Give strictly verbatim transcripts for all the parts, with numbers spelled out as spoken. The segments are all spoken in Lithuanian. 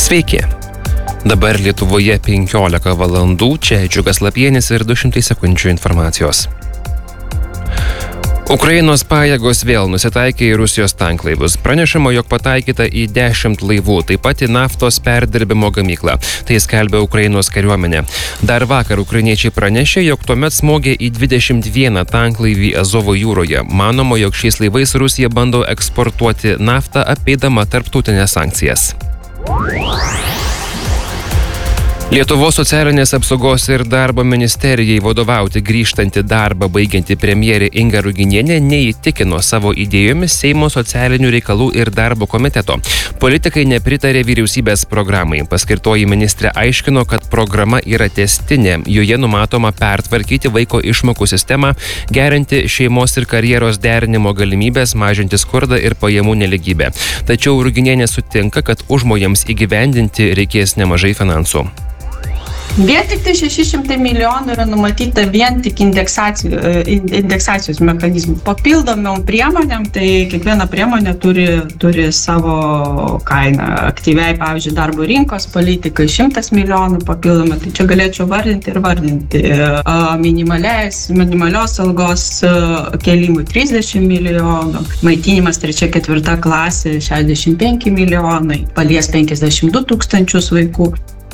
Sveiki. Dabar Lietuvoje penkiolika valandų, čia Džiugas Lapienis ir du šimtai sekundžių informacijos. Ukrainos pajėgos vėl nusitaikė į Rusijos tanklaivius. Pranešama, jog pataikyta į dešimt laivų, taip pat į naftos perdirbimo gamyklą. Tai skelbia Ukrainos kariuomenė. Dar vakar ukrainiečiai pranešė, jog tuomet smogė į dvidešimt vieną tanklaivį Azovo jūroje. Manoma, jog šiais laivais Rusija bando eksportuoti naftą, apeidama tarptautinės sankcijas. Lietuvos socialinės apsaugos ir darbo ministerijai vadovauti grįžtanti darbą baigianti premjerė Inga Ruginienė neįtikino savo idėjomis Seimo socialinių reikalų ir darbo komiteto. Politikai nepritarė vyriausybės programai. Paskirtoji ministrė aiškino, kad programa yra tęstinė. Joje numatoma pertvarkyti vaiko išmokų sistemą, gerinti šeimos ir karjeros derinimo galimybės, mažinti skurdą ir pajamų neligybę. Tačiau Ruginienė sutinka, kad užmojams įgyvendinti reikės nemažai finansų. Vien tik tai šeši šimtai milijonų yra numatyta vien tik indeksacijos, indeksacijos mechanizmų. Papildomom priemonėm, tai kiekviena priemonė turi, turi savo kainą. Aktyviai, pavyzdžiui, darbo rinkos politikai šimtas milijonų papildomai, tai čia galėčiau vardinti ir vardinti. Minimaliais, minimalios algos kelimui trisdešimt milijonų, maitinimas trečia, ketvirta klasė šešiasdešimt penki milijonai, palies penkiasdešimt du tūkstančius vaikų.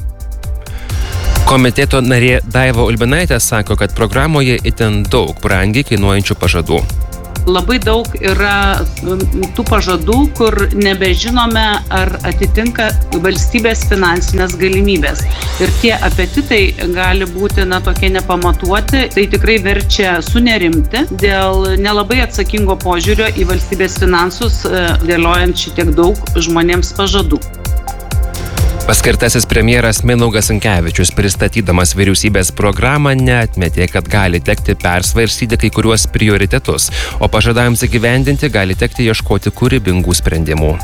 Komiteto narė Daiva Ulbinaitė sako, kad programoje itin daug brangiai kainuojančių pažadų. Labai daug yra tų pažadų, kur nebežinome, ar atitinka valstybės finansinės galimybės. Ir tie apetitai gali būti na, tokie nepamatuoti. Tai tikrai verčia sunerimti dėl nelabai atsakingo požiūrio į valstybės finansus, dėliojant šitiek daug žmonėms pažadų. Paskirtasis premjeras Mindaugas Sinkevičius, pristatydamas vyriausybės programą, neatmetė, kad gali tekti persvarstyti kai kuriuos prioritetus, o pažadams įgyvendinti gali tekti ieškoti kūrybingų sprendimų.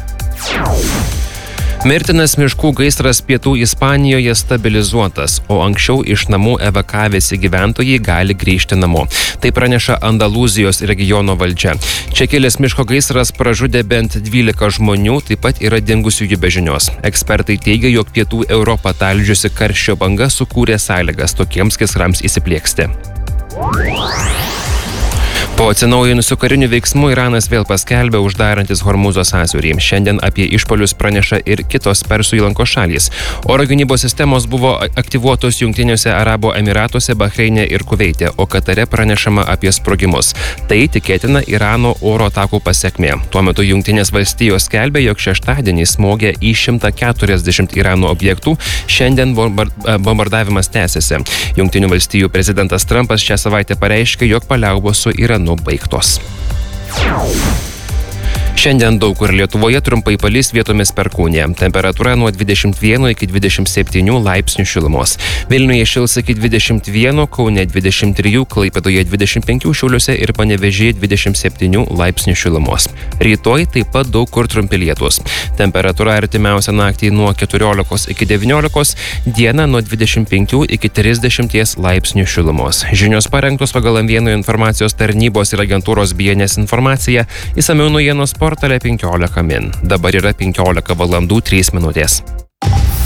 Mirtinas miškų gaisras pietų Ispanijoje stabilizuotas, o anksčiau iš namų evakavęsi gyventojai gali grįžti namo. Tai praneša Andalūzijos regiono valdžia. Čia kilęs miško gaisras pražudė bent dvylika žmonių, taip pat yra dingusiųjų be žinios. Ekspertai teigia, jog pietų Europą talžiusi karščio banga sukūrė sąlygas tokiems gaisrams įsiplieksti. Po atsinaujinusių karinių veiksmų Iranas vėl paskelbė uždarantis Hormūzo sąsiaurį. Šiandien apie išpuolius praneša ir kitos Persų įlankos šalys. Oro gynybos sistemos buvo aktyvuotos Jungtiniuose Arabų Emyratuose, Bahreine ir Kuveite, o Katare pranešama apie sprogimus. Tai tikėtina Irano oro atakų pasekmė. Tuo metu Jungtinės valstijos skelbė, jog šeštadienį smogė į šimtą keturiasdešimt Irano objektų. Šiandien bombardavimas tęsiasi. Jungtinių valstijų prezidentas Trumpas šią savaitę pareiškė, jog paliaubos su Iranu baigtos. Šiandien daug kur Lietuvoje trumpai palis, vietomis perkūnija. Temperatūra nuo dvidešimt vieno iki dvidešimt septynių laipsnių šilumos. Vilniuje šils iki dvidešimt vieno, Kaune dvidešimt trijų, Klaipėdoje dvidešimt penkių, Šiauliuose ir Panevėžyje dvidešimt septynių laipsnių šilumos. Rytoj taip pat daug kur trumpi lietūs. Temperatūra artimiausią naktį nuo keturiolikos iki devyniolikos, dieną nuo dvidešimt penkių iki trisdešimties laipsnių šilumos. Žinios parengtos pagal M vieno informacijos tarnybos ir agentūros B N S informaciją. Išsamiau naujienos portale penkiolika min. Dabar yra penkiolika valandų trys minutės.